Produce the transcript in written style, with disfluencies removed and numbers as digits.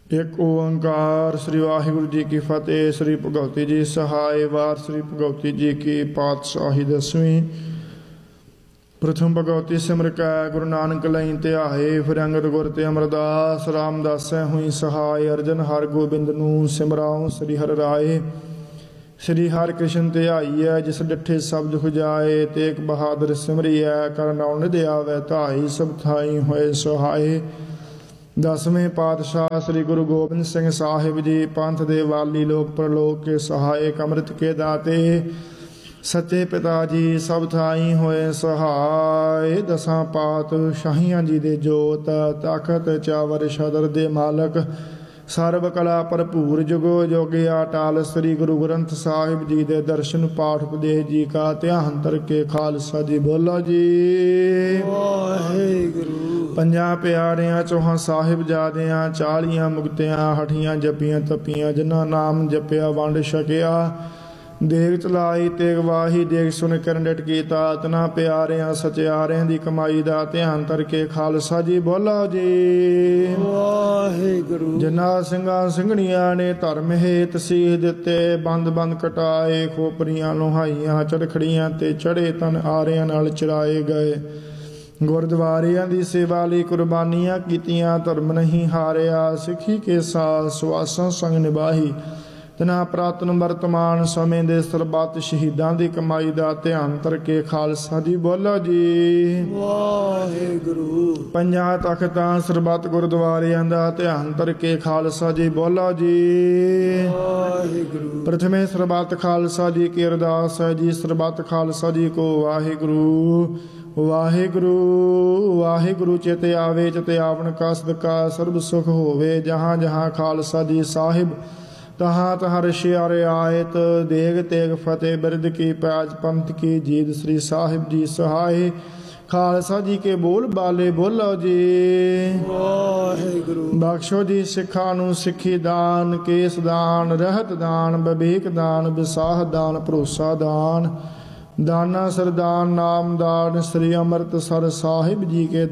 एक ओंकार। श्री वाहिगुरु जी की फतेह। श्री भगवती जी सहाय। वार श्री भगवती जी की पातशाही 10वीं। प्रथम भगवती सिमर कै गुरु नानक लई ध्याए। फिर अंगद गुर ते अमरदास रामदास हुई सहाय। अर्जन हर गोबिंद नूं सिमराऊं श्री हर राय। श्री हर कृष्ण ध्याईऐ जिस डिठे शब्द खुजाए। तेग बहादुर सिमरिऐ कर नाउन निध आवै धाई। सब थाई होए सहाय। 10वें पातशाह श्री गुरु गोबिंद सिंह साहिब जी पंथ दे वाली लोक परलोक के सहायक अमृत के दाते सच्चे पिता जी सब थाई होए सहाय। 10 पातशाहियां जी दे जोत ताकत चावर शदर दे मालक सर्व कला भरपूर जुगो जोगे अटाल। श्री गुरु ग्रंथ साहिब जी दे दर्शन पाठ उपदेश जी का ध्यान करके खालसा जी बोलो जी वाहिगुरु। 50 प्यारियां 4 साहिबजादियां 40 मुक्तियां हठियां जपियां तपियां जिन्हां नाम जपिया वंड छकिया। देग चलाई तेग वाही देग सुन करन डट कीता। तना प्यारियां सचियारियां दी कमाई दा ध्यान करके खालसा जी बोलो जी वाहिगुरु। जिन्हां ਸਿੰਘਾਂ ਸਿੰਘਣੀਆਂ ने धर्म हेत सीह दिते बंद बंद कटाए। खोपरियां लोहाइयां चरखड़ियां ते चढ़े तन आरियां नाल चराए गए। गुरद्वारियां दी सेवा लई कुर्बानियां कीतियां धर्म नहीं हारिया। सिੱਖੀ के साथ सुआसां संग निभाही। तिना पुरातन वर्तमान समय ਦੇ ਸਰਬੱਤ ਸ਼ਹੀਦਾਂ ਦੀ ਕਮਾਈ ਦਾ ਧਿਆਨ ਕਰਕੇ ਖਾਲਸਾ ਜੀ ਬੋਲੋ ਜੀ ਵਾਹਿਗੁਰੂ। 5 ਤਖਤਾਂ ਸਰਬੱਤ ਗੁਰਦੁਆਰਿਆਂ ਦਾ ਧਿਆਨ ਕਰਕੇ ਖਾਲਸਾ ਜੀ ਬੋਲੋ ਜੀ ਵਾਹਿਗੁਰੂ। ਪ੍ਰਥਮੇ ਸਰਬੱਤ ਖਾਲਸਾ ਜੀ ਕੀ ਅਰਦਾਸ ਹੈ ਜੀ। ਸਰਬੱਤ ਖਾਲਸਾ ਜੀ ਕੋ ਵਾਹਿਗੁਰੂ वाहिगुरु वाहिगुरु। चित आवे चित आवन का सदका सर्व सुख होवे। जहाँ जहाँ खालसा जी साहिब तहाँ तहाँ रशियारे आयत। देग तेग फतेह बिरद की पैज पंथ की जीत। श्री साहिब जी सहाय। खालसा जी के बोल बाले बोलो जी वाहिगुरु। बख्शो जी सिखा नूं सिखी दान केस दान रहत दान विवेक दान विसाह दान भरोसा दान दाना सरदान नाम दान। श्री अमृतसर साहिब जी के